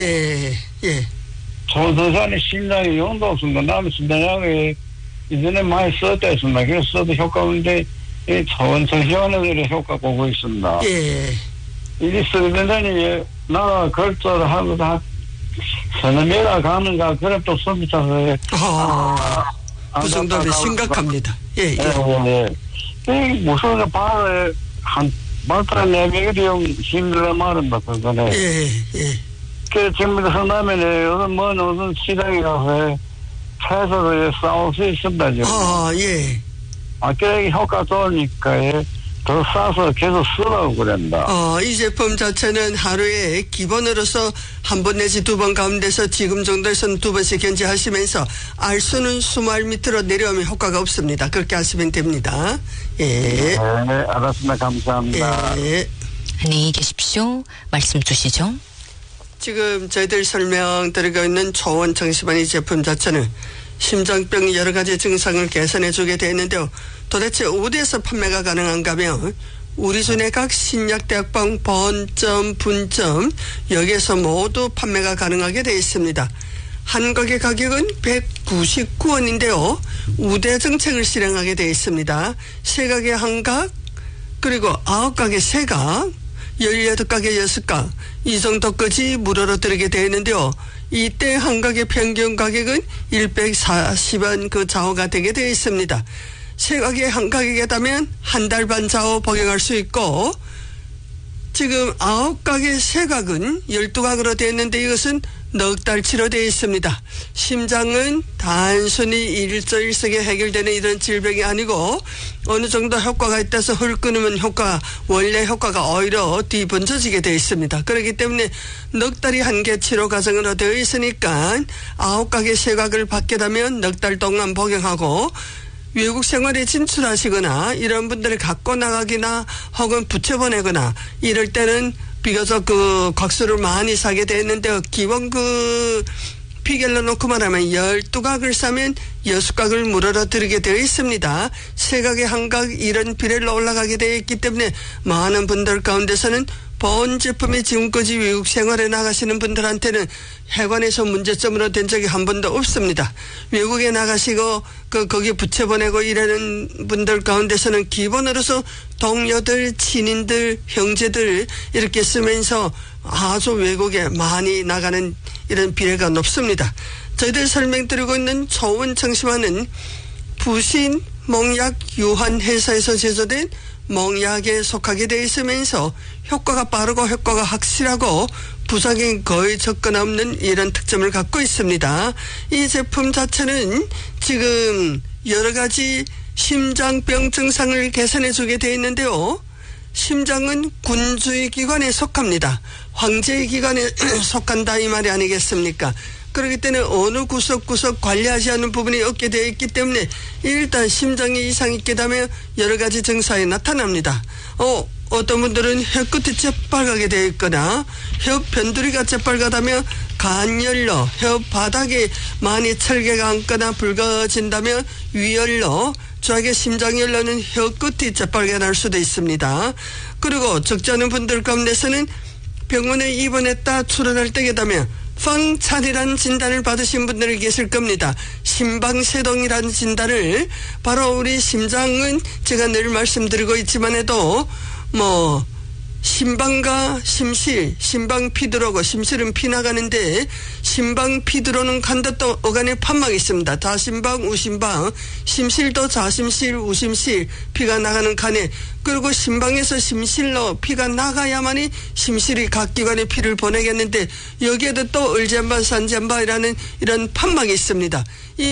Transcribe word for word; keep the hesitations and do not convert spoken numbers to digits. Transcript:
예, 예. 초선산의 심장이 용도 없습니다. 남의 심장약에 이전에 많이 썼다 했습니다. 그래서 써도 효과 없는데, 이 초원청시원들의 효과 보고 있습니다. 예. 이리 쓰게 된다니, 나라 결제를 하면서 한 서너 매가 가는가, 그래 또 섭니다. 아, 그 정도면 심각합니다. 예, 예. 예, 예. 이 무슨 발을 한, 말따라 내미게 되면 힘들어 말은다, 그거네. 예, 예. 그, 지금부터 성남에는 요즘 뭐, 무슨 시장에 가서 차에서도 싸울 수 있습니다, 지금. 아, 예. 아, 그래, 효과 좋으니까, 예. 더 싸서 계속 쓰라고 그랬다. 어, 이 제품 자체는 하루에 기본으로서 한 번 내지 두 번 가운데서 지금 정도에서는 두 번씩 견제하시면서 알수는 수말 밑으로 내려오면 효과가 없습니다. 그렇게 하시면 됩니다. 예. 네, 알았습니다. 감사합니다. 예. 안녕히 계십시오. 말씀 주시죠. 지금 저희들 설명 드리고 있는 초원청심환 이 제품 자체는 심장병 여러 가지 증상을 개선해 주게 되어 있는데요. 도대체 어디에서 판매가 가능한가 하면 우리 순의 각 신약대학방 본점, 분점 여기에서 모두 판매가 가능하게 되어 있습니다. 한 가게 가격은 백구십구 원인데요. 우대 정책을 실행하게 되어 있습니다. 세 가게 한 각, 그리고 아홉 가게 세 각, 열여덟 가게 여섯 각, 이 정도까지 무료로 드리게 되어 있는데요. 이때 한 가게 평균 가격은 백사십 원 그 좌우가 되게 되어 있습니다. 세 가게 한 가격에다면 한 달 반 좌우 복용할 수 있고, 지금 아홉 가게 세 각은 열두 각으로 되어 있는데 이것은 넉 달 치료되어 있습니다. 심장은 단순히 일저일석에 해결되는 이런 질병이 아니고 어느 정도 효과가 있다서 헐 끊으면 효과, 원래 효과가 오히려 뒤번져지게 되어 있습니다. 그렇기 때문에 넉 달이 한 개 치료 과정으로 되어 있으니까 아홉 가게 세 각을 받게 되면 넉 달 동안 복용하고, 외국 생활에 진출하시거나 이런 분들을 갖고 나가기나 혹은 붙여보내거나 이럴 때는 비교적 그 곽수를 많이 사게 되는데, 기본 그 피겔로 놓고 말하면 열두 각을 사면 여섯 각을 무료로 드리게 되어 있습니다. 세 각에 한 각 이런 비례로 올라가게 되어 있기 때문에 많은 분들 가운데서는 본 제품이 지금까지 외국 생활에 나가시는 분들한테는 해관에서 문제점으로 된 적이 한 번도 없습니다. 외국에 나가시고 그 거기 붙여보내고 이러는 분들 가운데서는 기본으로서 동료들, 친인들, 형제들 이렇게 쓰면서 아주 외국에 많이 나가는 이런 비례가 높습니다. 저희들 설명드리고 있는 초원청심환은 부신 몽약 유한 회사에서 제조된 몽약에 속하게 되어 있으면서 효과가 빠르고 효과가 확실하고 부작용이 거의 적거나 없는 이런 특점을 갖고 있습니다. 이 제품 자체는 지금 여러 가지 심장병 증상을 개선해 주게 되어 있는데요. 심장은 군주의 기관에 속합니다. 황제의 기관에 속한다 이 말이 아니겠습니까? 그렇기 때문에 어느 구석구석 관리하지 않는 부분이 없게 되어 있기 때문에 일단 심장에 이상이 있게 되면 여러 가지 증상이 나타납니다. 어, 어떤 분들은 혀끝이 재빨갛게 되어 있거나 혀 변두리가 재빨갛다면 간열로, 혀 바닥에 많이 철개가 앉거나 붉어진다면 위열로, 저에게 심장열로는 혀끝이 재빨게 날 수도 있습니다. 그리고 적지 않은 분들 가운데서는 병원에 입원했다 출원할 때게 되면 펑찬이라는 진단을 받으신 분들이 계실 겁니다. 심방세동이라는 진단을, 바로 우리 심장은 제가 늘 말씀드리고 있지만 해도 뭐 심방과 심실, 심방 피 들어오고 심실은 피 나가는데 심방 피 들어오는 간도 또 어간에 판막이 있습니다. 좌심방, 우심방, 심실도 좌심실, 우심실 피가 나가는 간에, 그리고 심방에서 심실로 피가 나가야만이 심실이 각 기관에 피를 보내겠는데 여기에도 또 을젠바, 산젠바이라는 이런 판막이 있습니다. 이